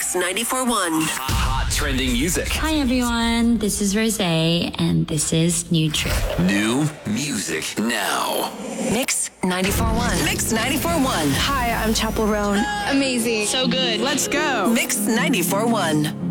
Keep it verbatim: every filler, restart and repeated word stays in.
Mix ninety-four point one. Hot trending music. Hi everyone, this is Rosé, and this is New Trick. New music now. Mix ninety-four point one. Mix ninety-four point one. Hi, I'm Chapel Roan. Amazing. So good. Let's go. Mix ninety-four point one.